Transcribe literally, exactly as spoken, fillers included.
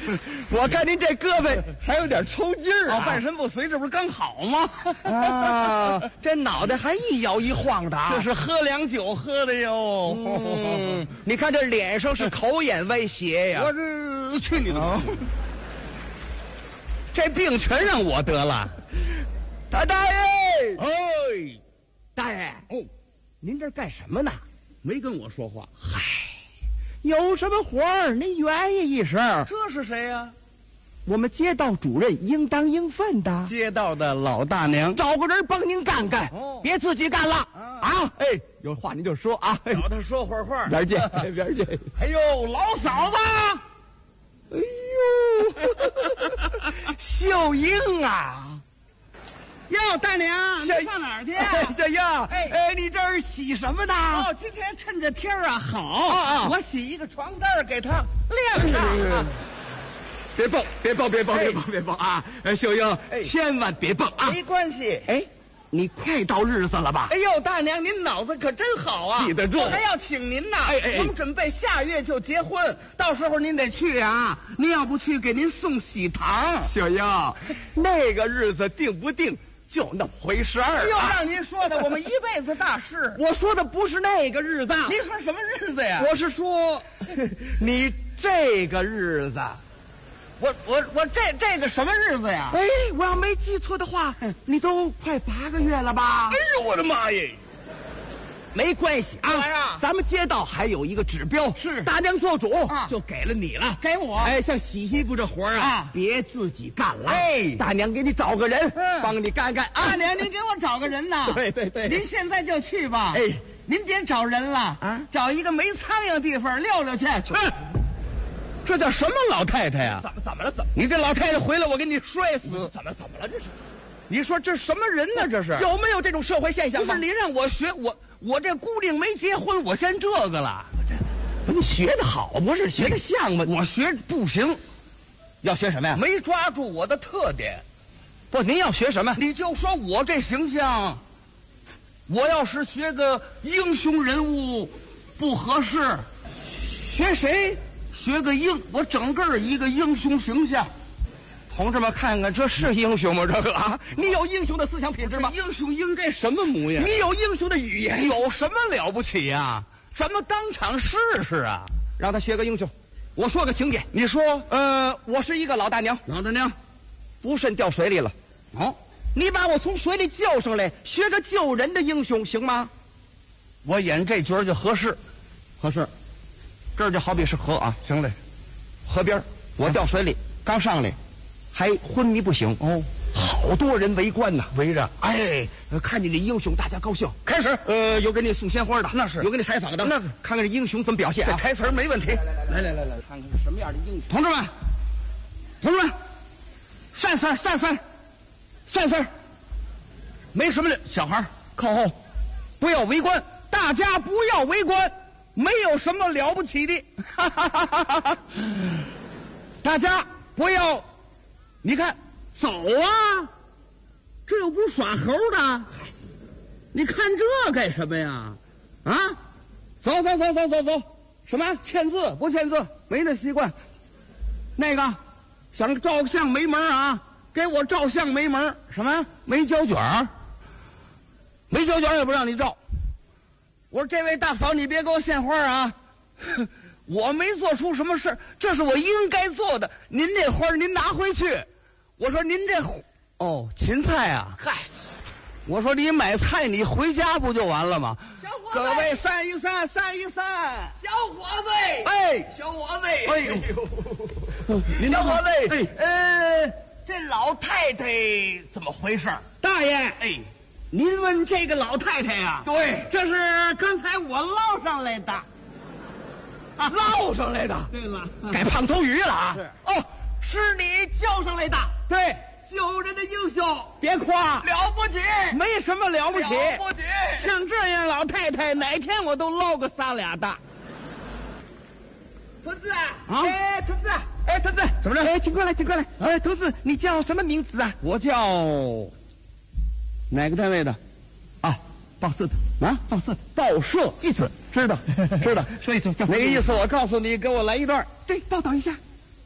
我看您这胳膊还有点抽筋儿啊， 半身不遂，这不是刚好吗？ 啊，这脑袋还一摇一晃的啊， 这是喝凉酒喝的哟。 嗯，你看这脸上是口眼歪斜呀。 我这去你的！ 哦这病全让我得了。 大大爷， 哎， 大爷， 哦， 您这干什么呢？ 没跟我说话。 嗨，有什么活儿您愿意一声。 这是谁呀？ 我们街道主任应当应分的， 街道的老大娘， 找个人帮您干干， 哦别自己干了啊啊！哎，有话您就说啊， 找他说会儿话。 边儿见，边儿见。 哎呦，老嫂子， 哎呦，秀英啊！ 哟，大娘，你小上哪儿去哎啊？ 小英， 哎哎，你这儿洗什么呢？ 哦，今天趁着天儿啊好， 啊啊我洗一个床单儿给他晾上。 别蹦，别蹦，别蹦，别蹦，别蹦啊！哎，秀英， 哎千万别蹦啊！ 没关系。 哎，你快到日子了吧？ 哎呦，大娘，您脑子可真好啊！ 记得住我还要请您呢。 哎哎哎我们准备下月就结婚，到时候您得去啊！您要不去，给您送喜糖。 秀英，那个日子定不定，就那么回事儿、啊。 又让您说的，我们一辈子大事。 我说的不是那个日子， 您说什么日子呀？ 我是说，你这个日子。 我我我这这个什么日子呀？ 哎，我要没记错的话，你都快八个月了吧？ 哎呦，我的妈耶！ 没关系啊， 干嘛呀咱们街道还有一个指标， 是大娘做主， 啊就给了你了。 给我哎，像洗衣服这活儿啊， 啊别自己干了。 哎大娘给你找个人， 嗯帮你干干啊。 大娘，您给我找个人呐！ 对对对您现在就去吧。 哎， 您别找人了啊找一个没苍蝇地方溜溜去。 嗯这叫什么老太太呀？ 怎么怎么了？怎么你这老太太回来，我给你摔死！ 怎么怎么了？这是你说这什么人呢？这是有没有这种社会现象吗？ 不是你让我学我我这姑娘没结婚，我先这个了。 不是学的好，不是学的像吗？ 我学不行， 要学什么呀？ 没抓住我的特点。 不，您要学什么？ 你就说我这形象，我要是学个英雄人物不合适， 学谁？ 学个英，我整个一个英雄形象。 同志们，看看这是英雄吗？这个啊，你有英雄的思想品质吗？ 英雄应该什么模样？ 你有英雄的语言， 有什么了不起呀、咱们当场试试啊！ 让他学个英雄。我说个情节， 你说， 呃，我是一个老大娘， 老大娘， 不慎掉水里了。 哦， 你把我从水里救上来，学个救人的英雄，行吗？ 我演这角儿就合适， 合适。这儿就好比是河啊， 行嘞。 河边儿我掉水里，刚上来，还昏迷不醒。 哦， 好多人围观呐， 围着， 哎，呃看见这英雄，大家高兴。 开始。 呃，有给你送鲜花的， 那是有给你采访的， 那是看看这英雄怎么表现啊？ 这台词儿没问题。 来来来来，看看是什么样的英雄。 同志们，同志们，散散散散，散散，没什么了。小孩儿靠后，不要围观，大家不要围观，没有什么了不起的。哈哈哈哈哈！大家不要，你看，走啊，这又不是耍猴的，你看这干什么呀？啊，走走走走走走，什么签字不签字？没那习惯。那个想照相没门啊，给我照相没门。什么没胶卷儿？没胶卷儿也不让你照。我说这位大嫂，你别给我献花啊！我没做出什么事，这是我应该做的。您这花您拿回去。我说您这哦芹菜啊，嗨，我说你买菜你回家不就完了吗？ 小伙子各位散一散，散一散。 小伙子， 哎， 小伙子， 哎呦，您小伙子， 哎， 呃，这老太太怎么回事？ 大爷， 哎， 您问这个老太太呀、 对， 这是刚才我捞上来的。啊， 捞上来的， 对了， 改胖头鱼了啊！ 是哦，是你叫上来的， 对， 救人的英雄， 别夸， 了不起， 没什么了不起。 了不起。 像这样老太太，哪天我都捞个仨俩的。 同志啊， 啊哎，同志，哎，同志， 怎么着哎，请过来，请过来。哎，同志，你叫什么名字啊？ 我叫哪个单位的？ 啊，报社的啊， 报社报社记者， 知道知道。 说一说，叫那个意思，我告诉你，给我来一段。 对，报道一下。